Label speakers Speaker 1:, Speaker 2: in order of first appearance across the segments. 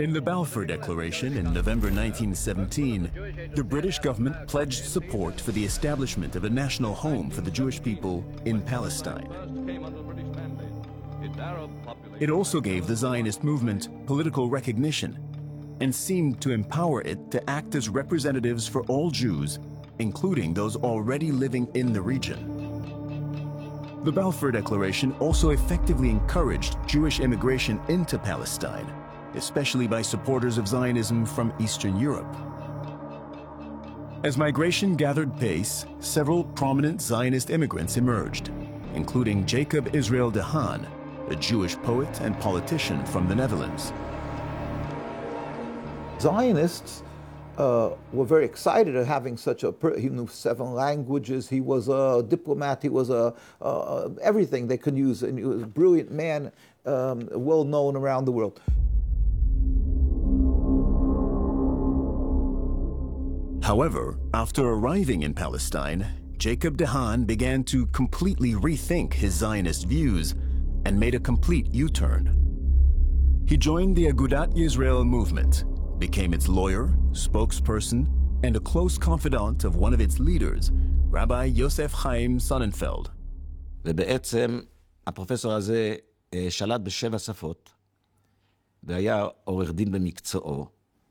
Speaker 1: In the Balfour Declaration in November 1917, the British government pledged support for the establishment of a national home for the Jewish people in Palestine. It also gave the Zionist movement political recognition and seemed to empower it to act as representatives for all Jews, including those already living in the region. The Balfour Declaration also effectively encouraged Jewish immigration into Palestine, especially by supporters of Zionism from Eastern Europe. As migration gathered pace, several prominent Zionist immigrants emerged, including Jacob Israel de Haan, a Jewish poet and politician from the Netherlands.
Speaker 2: Zionists were very excited at having such a, he knew 7 languages, he was a diplomat, he was everything they could use, and he was a brilliant man, well known around the world.
Speaker 1: However, after arriving in Palestine, Jacob de Haan began to completely rethink his Zionist views and made a complete U-turn. He joined the Agudat Yisrael movement, became its lawyer, spokesperson, and a close confidant of one of its leaders, Rabbi Yosef Chaim Sonnenfeld.
Speaker 3: ובעצם הפרופסור הזה שלט ב7 שפות, והיה עורך דין במקצועו,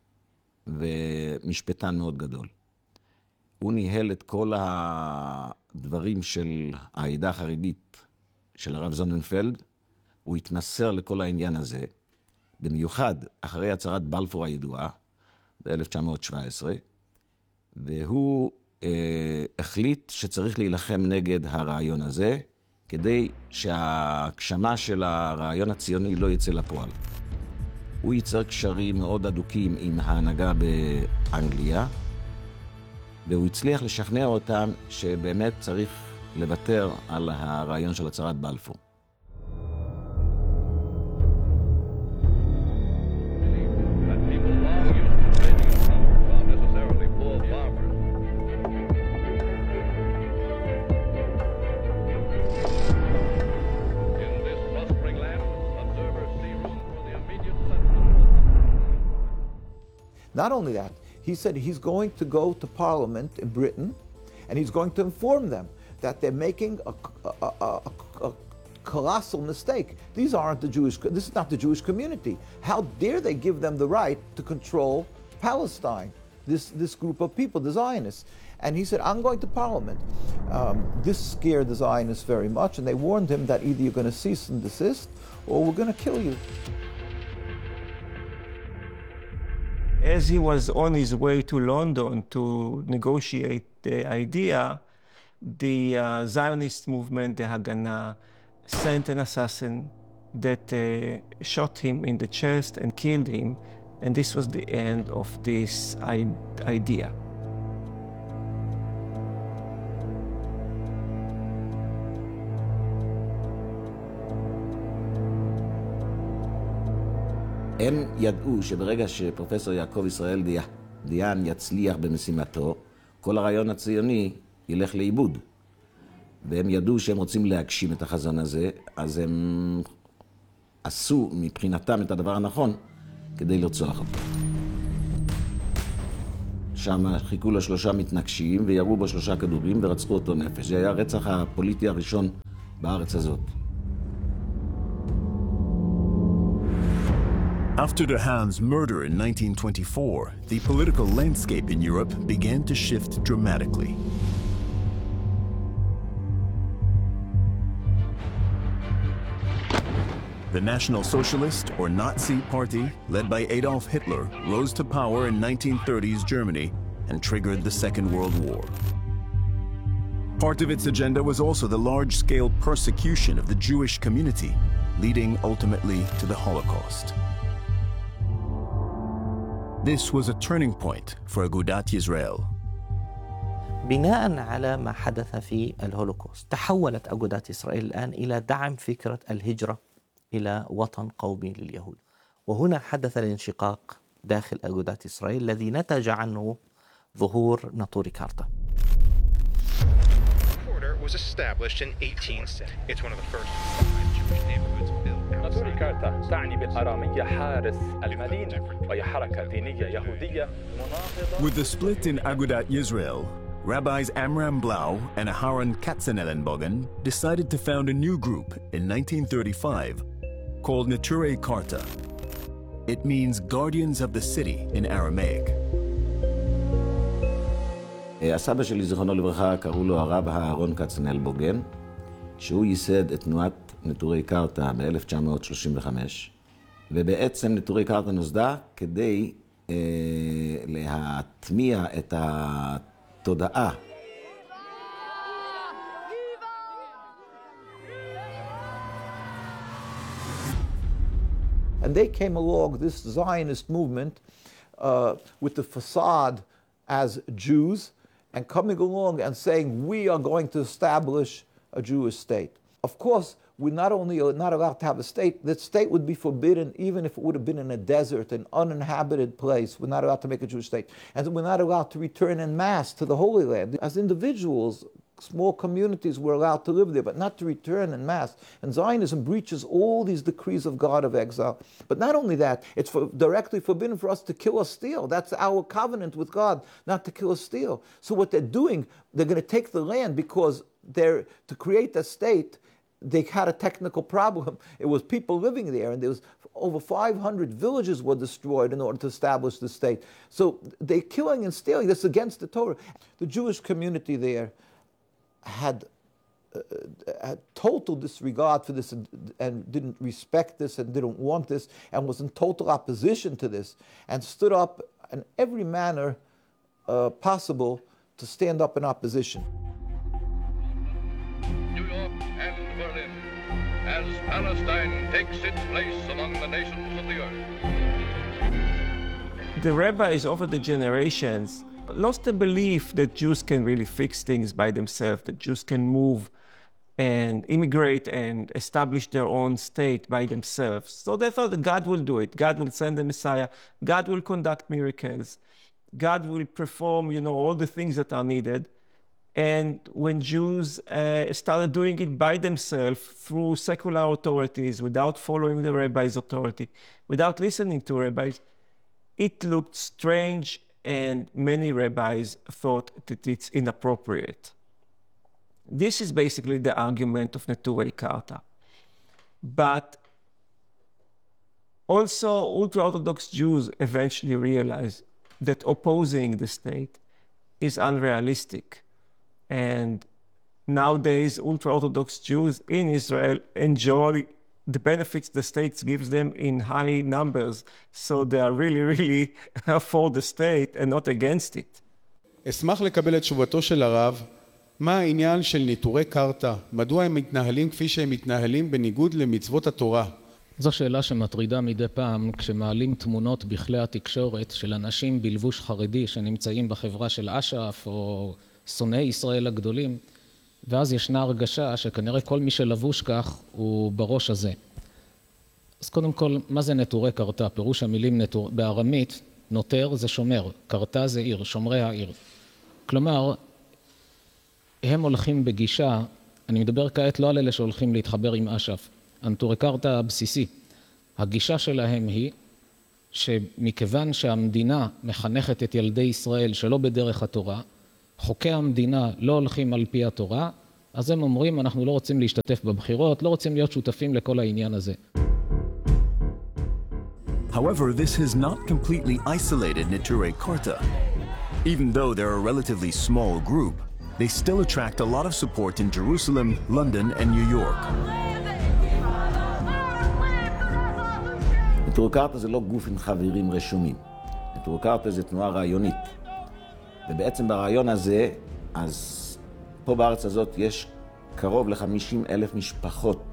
Speaker 3: ומשפטן מאוד גדול. הוא ניהל את כל הדברים של העדה החרדית של הרב זוננפלד, הוא התמסר לכל העניין הזה, במיוחד אחרי הצהרת בלפור הידועה, ב-1917, והוא החליט שצריך להילחם נגד הרעיון הזה, כדי שההגשמה של הרעיון הציוני לא יצא לפועל. הוא ייצר קשרים מאוד אדוקים עם ההנהגה באנגליה, והוא הצליח לשכנע אותם שבאמת צריך לוותר על הרעיון של הצהרת בלפור.
Speaker 2: Not only that, he said he's going to go to Parliament in Britain and he's going to inform them that they're making a colossal mistake. These aren't the Jewish, this is not the Jewish community. How dare they give them the right to control Palestine, this group of people, the Zionists. And he said, I'm going to Parliament. This scared the Zionists very much, and they warned him that either you're going to cease and desist or we're going to kill you.
Speaker 4: As he was on his way to London to negotiate the idea, the Zionist movement, the Haganah, sent an assassin that shot him in the chest and killed him, and this was the end of this idea.
Speaker 3: הם ידעו שברגע שפרופסור יעקב ישראל דיין יצליח במשימתו, כל הרעיון הציוני ילך לאיבוד. והם ידעו שהם רוצים להגשים את החזון הזה, אז הם עשו מבחינתם את הדבר הנכון כדי לרצוח אותו. שם חיכו לו 3 מתנגשים וירו בו 3 כדורים ורצחו אותו נפש. זה היה הרצח הפוליטי הראשון בארץ הזאת.
Speaker 1: After de Haan's murder in 1924, the political landscape in Europe began to shift dramatically. The National Socialist, or Nazi Party, led by Adolf Hitler, rose to power in 1930s Germany and triggered the Second World War. Part of its agenda was also the large-scale persecution of the Jewish community, leading ultimately to the Holocaust. This was a turning point for Agudat Yisrael.
Speaker 5: بناء على ما حدث في الهولوكوست تحولت أجودات إسرائيل الآن إلى دعم فكرة الهجرة إلى وطن قومي لليهود. وهنا حدث الانشقاق داخل أجودات إسرائيل الذي نتج عنه ظهور ناطوري كارتا.
Speaker 6: Was established in 1870. It's one of the first Jewish neighborhoods built. نتوري كارتا تعني بالأرامية حارس المدينة، وهي حركة دينية يهودية مناهضة.
Speaker 1: With the split in Agudat Yisrael, Rabbis Amram Blau and Aharon Katzenellenbogen decided to found a new group in 1935 called Neturei Karta. It means guardians of the city in Aramaic.
Speaker 3: הסבא שלי, זיכרונו לברכה, קראו לו הרב אהרון כצנלבוגן, שהוא ייסד את תנועת נטורי קרתא ב-1935, ובעצם נטורי קרתא נוסדה כדי להטמיע את התודעה.
Speaker 2: And they came along, this Zionist movement, with the facade as Jews, and coming along and saying, we are going to establish a Jewish state. Of course, we not only are not allowed to have a state, the state would be forbidden even if it would have been in a desert, an uninhabited place. We're not allowed to make a Jewish state. And we're not allowed to return en masse to the Holy Land. As individuals, small communities were allowed to live there, but not to return en masse. And Zionism breaches all these decrees of God of exile. But not only that, it's directly forbidden for us to kill or steal. That's our covenant with God, not to kill or steal. So what they're doing, they're going to take the land because to create a state, they had a technical problem. It was people living there, and there was over 500 villages were destroyed in order to establish the state. So they're killing and stealing. That's against the Torah. The Jewish community there had total disregard for this and didn't respect this and didn't want this and was in total opposition to this and stood up in every manner possible to stand up in opposition.
Speaker 7: New York and Berlin, as Palestine takes its place among the nations of the earth.
Speaker 4: The rabbis over the generations lost the belief that Jews can really fix things by themselves, that Jews can move and immigrate and establish their own state by themselves. So they thought that God will do it. God will send the Messiah. God will conduct miracles. God will perform, all the things that are needed. And when Jews started doing it by themselves through secular authorities, without following the rabbi's authority, without listening to rabbis, it looked strange, and many rabbis thought that it's inappropriate. This is basically the argument of Neturei Karta. But also, ultra-Orthodox Jews eventually realized that opposing the state is unrealistic. And nowadays, ultra-Orthodox Jews in Israel enjoy the benefits the state gives them in high numbers. So they are really, really for the state and not against it.
Speaker 8: אשמח לקבל את תשובתו של הרב. מה העניין של נטורי קרתא? מדוע הם מתנהלים כפי שהם מתנהלים בניגוד למצוות התורה?
Speaker 9: זו שאלה שמטרידה מדי פעם כשמעלים תמונות בכלי התקשורת של אנשים בלבוש חרדי שנמצאים בחברה של אש"ף או שונאי ישראל הגדולים, ואז ישנה הרגשה שכנראה כל מי שלבוש כך הוא בראש הזה. אז קודם כל, מה זה נטורי קרתא? פירוש המילים בארמית, נוטר זה שומר, קרתא זה עיר, שומרי העיר. כלומר, הם הולכים בגישה, אני מדבר כעת לא על אלה שהולכים להתחבר עם אש"ף, הנטורי קרתא הבסיסי. הגישה שלהם היא שמכיוון שהמדינה מחנכת את ילדי ישראל שלא בדרך התורה, חוקי המדינה לא הולכים על פי התורה, אז הם אומרים, אנחנו לא רוצים להשתתף בבחירות, לא רוצים להיות שותפים לכל העניין הזה.
Speaker 1: However, this has not completely isolated Neturei Karta. Even though they're a relatively small group, they still attract a lot of support in Jerusalem, London, and New York.
Speaker 3: נטורי קרתא זה לא גוף עם חברים רשומים. נטורי קרתא זה תנועה רעיונית. ובעצם ברעיון הזה, אז פה בארץ הזאת יש קרוב ל-50,000 משפחות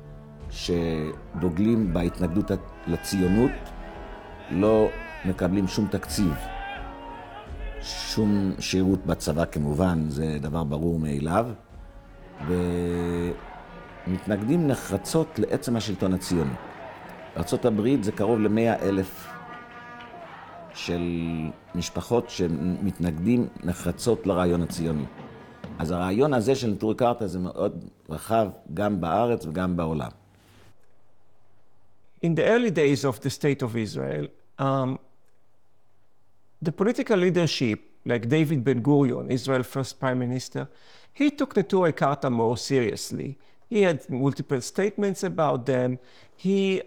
Speaker 3: שדוגלים בהתנגדות לציונות, לא מקבלים שום תקציב, שום שירות בצבא כמובן, זה דבר ברור מאליו, ומתנגדים נחרצות לעצם השלטון הציוני. בארצות הברית זה קרוב ל-100,000 של משפחות שמתנגדים נחרצות לרעיון הציוני. אז הרעיון הזה של נטורי קרתא זה מאוד רחב גם בארץ וגם בעולם.
Speaker 4: in the early days of the State of Israel, the political leadership, like David Ben-Gurion, Israel's first prime minister, he took Neturei Karta more seriously. He had multiple statements about them. He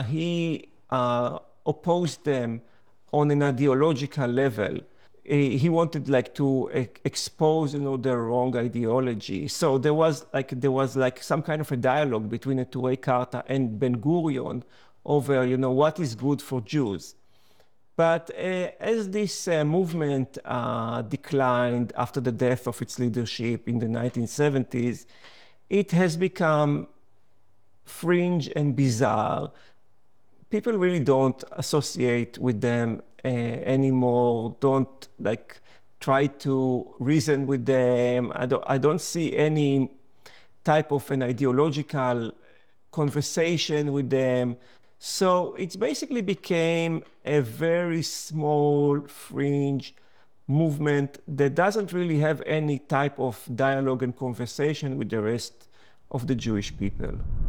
Speaker 4: opposed them on an ideological level. He wanted like to expose, their wrong ideology. So there was like some kind of a dialogue between Neturei Karta and Ben-Gurion over, what is good for Jews. But as this movement declined after the death of its leadership in the 1970s, it has become fringe and bizarre. People really don't associate with them anymore, don't try to reason with them. I don't see any type of an ideological conversation with them. So it basically became a very small fringe movement that doesn't really have any type of dialogue and conversation with the rest of the Jewish people.